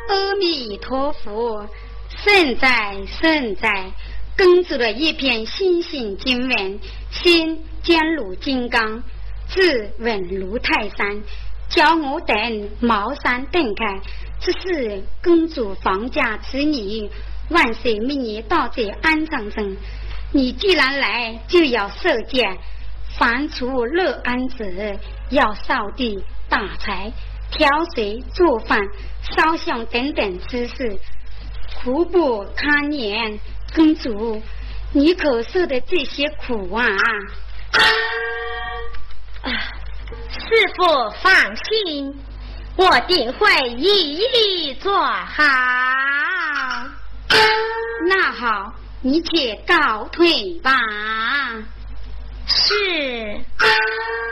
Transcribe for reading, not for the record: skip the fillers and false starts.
阿弥陀佛，圣在圣在，耕植了一片心性经文，心坚如金刚，志稳如泰山，教我等茅山顿开。这是公主房家之女，万岁命你到这安葬中。你既然来，就要设戒，凡除乐安者，要扫地打柴、挑水做饭、烧香等等之事，苦不堪言。公主，你可受的这些苦啊！ 师父放心，我定会一一做好。 那好，你且告退吧。 是。